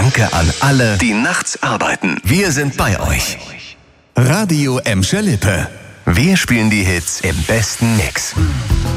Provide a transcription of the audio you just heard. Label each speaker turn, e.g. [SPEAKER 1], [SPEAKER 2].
[SPEAKER 1] Danke an alle, die nachts arbeiten. Wir sind bei euch. Radio Emscher Lippe. Wir spielen die Hits im besten Mix.